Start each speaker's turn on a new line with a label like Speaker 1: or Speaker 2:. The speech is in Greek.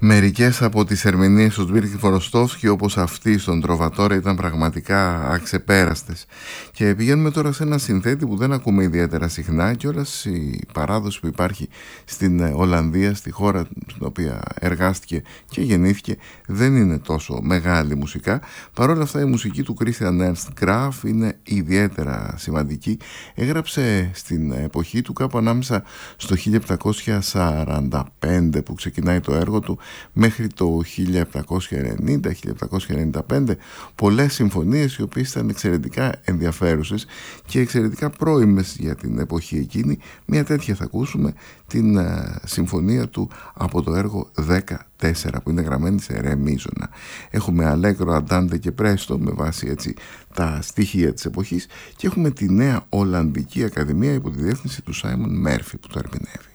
Speaker 1: Μερικές από τις ερμηνείες του Σβίρκη Φοροστόφσκι, όπως αυτή στον Τροβατόρα, ήταν πραγματικά αξεπέραστες. Και πηγαίνουμε τώρα σε ένα συνθέτη που δεν ακούμε ιδιαίτερα συχνά, και όλας η παράδοση που υπάρχει στην Ολλανδία, στη χώρα στην οποία εργάστηκε και γεννήθηκε, δεν είναι τόσο μεγάλη μουσικά. Παρ' όλα αυτά η μουσική του Christian Ernst Graf είναι ιδιαίτερα σημαντική. Έγραψε στην εποχή του, κάπου ανάμεσα στο 1745 που ξεκινάει το έργο του, μέχρι το 1790-1795, πολλές συμφωνίες οι οποίες ήταν εξαιρετικά ενδιαφέρουσες και εξαιρετικά πρόημες για την εποχή εκείνη. Μια τέτοια θα ακούσουμε, την συμφωνία του από το έργο 14, που είναι γραμμένη σε ρε μίζωνα. Έχουμε αλέγκρο, αντάντε και πρέστο με βάση έτσι τα στοιχεία της εποχής, και έχουμε τη νέα Ολλανδική Ακαδημία υπό τη διεύθυνση του Σάιμον Μέρφυ που το ερμηνεύει.